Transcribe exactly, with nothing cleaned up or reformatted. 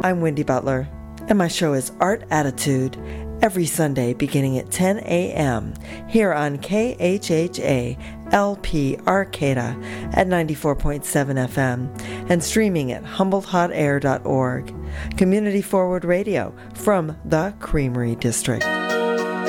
I'm Wendy Butler, and my show is Art Attitude, every Sunday beginning at ten a.m. here on K H H A L P Arcata at ninety-four point seven F M and streaming at humboldt hot air dot org. Community Forward Radio from the Creamery District.